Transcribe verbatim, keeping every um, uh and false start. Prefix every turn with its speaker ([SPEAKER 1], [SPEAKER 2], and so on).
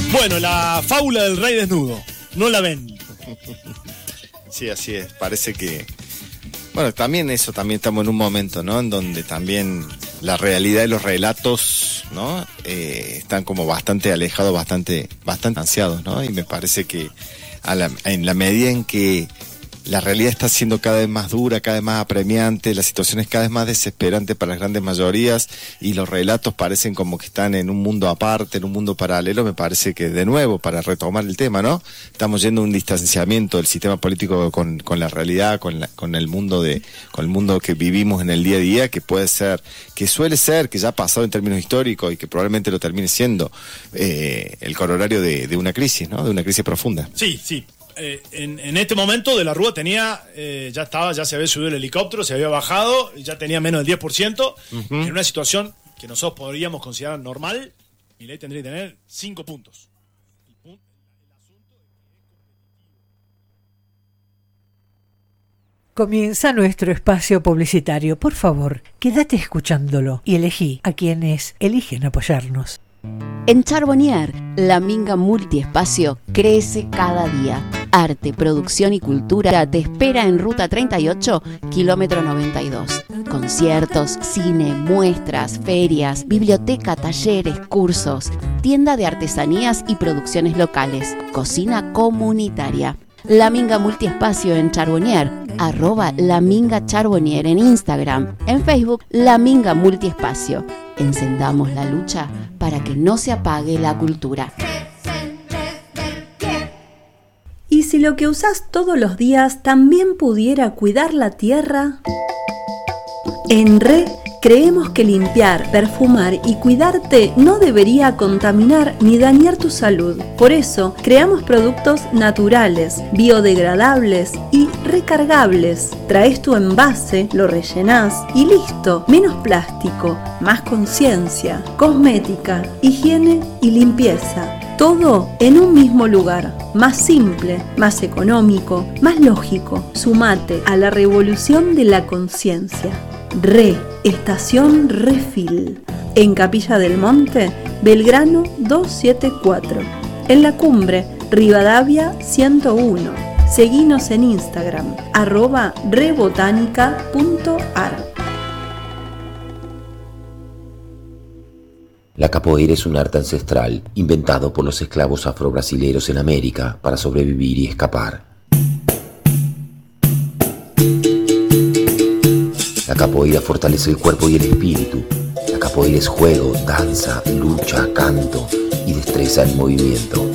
[SPEAKER 1] Bueno, la fábula del rey desnudo, no la ven.
[SPEAKER 2] Sí, así es, parece que... Bueno, también eso, también estamos en un momento, ¿no? En donde también la realidad y los relatos, ¿no? Eh, están como bastante alejados, bastante, bastante ansiados, ¿no? Y me parece que a la, en la medida en que la realidad está siendo cada vez más dura, cada vez más apremiante, la situación es cada vez más desesperante para las grandes mayorías y los relatos parecen como que están en un mundo aparte, en un mundo paralelo. Me parece que, de nuevo, para retomar el tema, ¿no? Estamos yendo a un distanciamiento del sistema político con, con la realidad, con, la, con el mundo de, con el mundo que vivimos en el día a día, que puede ser, que suele ser, que ya ha pasado en términos históricos y que probablemente lo termine siendo eh, el corolario de, de una crisis, ¿no? De una crisis profunda.
[SPEAKER 1] Sí, sí. Eh, en, en este momento De la Rúa tenía, eh, ya estaba, ya se había subido el helicóptero, se había bajado, ya tenía menos del diez por ciento, uh-huh. En una situación que nosotros podríamos considerar normal, Milei tendría que tener cinco puntos. El punto, el asunto es que
[SPEAKER 3] Comienza nuestro espacio publicitario. Por favor, quédate escuchándolo y elegí a quienes eligen apoyarnos.
[SPEAKER 4] En Charbonnier, la Minga Multiespacio crece cada día. Arte, producción y cultura te espera en Ruta treinta y ocho, kilómetro noventa y dos. Conciertos, cine, muestras, ferias, biblioteca, talleres, cursos, tienda de artesanías y producciones locales, cocina comunitaria. La Minga Multiespacio en Charbonnier, arroba La Minga Charbonnier en Instagram, en Facebook La Minga Multiespacio. Encendamos la lucha para que no se apague la cultura.
[SPEAKER 5] ¿Y si lo que usás todos los días también pudiera cuidar la tierra? En R E creemos que limpiar, perfumar y cuidarte no debería contaminar ni dañar tu salud. Por eso, creamos productos naturales, biodegradables y recargables. Traes tu envase, lo rellenás y listo. Menos plástico, más conciencia, cosmética, higiene y limpieza. Todo en un mismo lugar. Más simple, más económico, más lógico. Sumate a la revolución de la conciencia. R E, Estación Refil, en Capilla del Monte, Belgrano doscientos setenta y cuatro, en La Cumbre, Rivadavia ciento uno. Seguinos en Instagram, arroba rebotánica punto ar.
[SPEAKER 6] La capoeira es un arte ancestral inventado por los esclavos afrobrasileros en América para sobrevivir y escapar. La capoeira fortalece el cuerpo y el espíritu. La capoeira es juego, danza, lucha, canto y destreza en movimiento.